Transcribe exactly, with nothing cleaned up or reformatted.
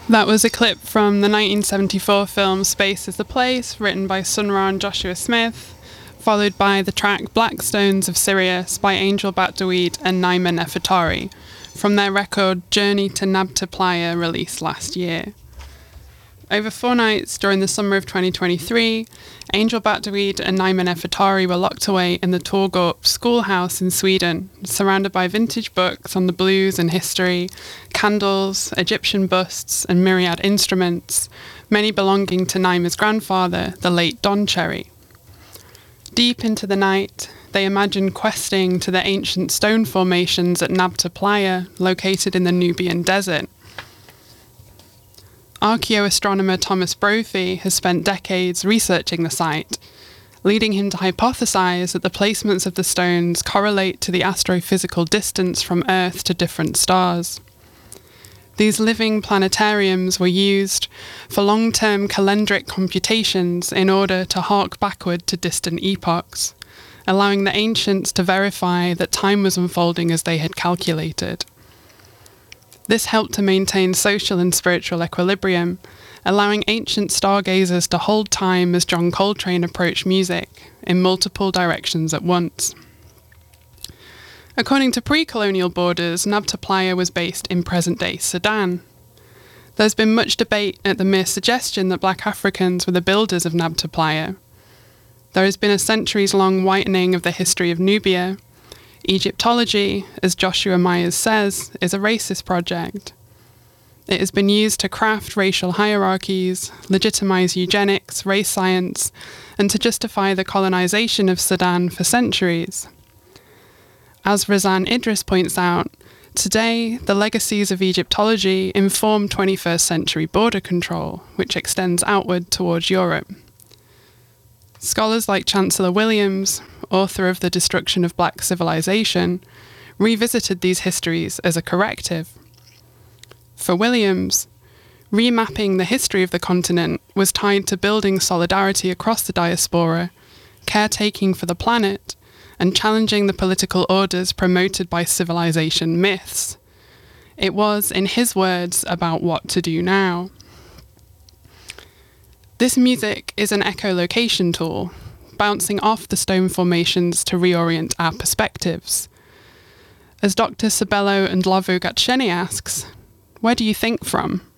That was a clip from the nineteen seventy-four film Space is the Place, written by Sun Ra and Joshua Smith, followed by the track Black Stones of Sirius by Angel Bat Dawid and Naima Nefertari, from their record Journey to Nabta Playa, released last year. Over four nights during the summer of twenty twenty-three, Angel Bat Dawid and Naima Nefertari were locked away in the Torgorp schoolhouse in Sweden, surrounded by vintage books on the blues and history, candles, Egyptian busts, and myriad instruments, many belonging to Naima's grandfather, the late Don Cherry. Deep into the night, they imagined questing to the ancient stone formations at Nabta Playa, located in the Nubian desert. Archaeoastronomer Thomas Brophy has spent decades researching the site, leading him to hypothesize that the placements of the stones correlate to the astrophysical distance from Earth to different stars. These living planetariums were used for long-term calendric computations in order to hark backward to distant epochs, allowing the ancients to verify that time was unfolding as they had calculated. This helped to maintain social and spiritual equilibrium, allowing ancient stargazers to hold time as John Coltrane approached music in multiple directions at once. According to pre-colonial borders, Nabta Playa was based in present-day Sudan. There's been much debate at the mere suggestion that black Africans were the builders of Nabta Playa. There has been a centuries-long whitening of the history of Nubia. Egyptology, as Joshua Myers says, is a racist project. It has been used to craft racial hierarchies, legitimize eugenics, race science, and to justify the colonization of Sudan for centuries. As Razan Idris points out, today the legacies of Egyptology inform twenty-first century border control, which extends outward towards Europe. Scholars like Chancellor Williams, author of The Destruction of Black Civilization, revisited these histories as a corrective. For Williams, remapping the history of the continent was tied to building solidarity across the diaspora, caretaking for the planet, and challenging the political orders promoted by civilization myths. It was, in his words, about what to do now. This music is an echolocation tool, bouncing off the stone formations to reorient our perspectives. As Doctor Sabello and Lavo Gatsheni asks, where do you think from?